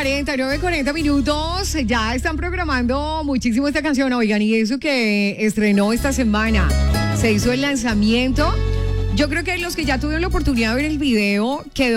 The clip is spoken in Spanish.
9:40 minutos. Ya están programando muchísimo esta canción, oigan, y eso que estrenó esta semana. Se hizo el lanzamiento. Yo creo que los que ya tuvieron la oportunidad de ver el video, quedó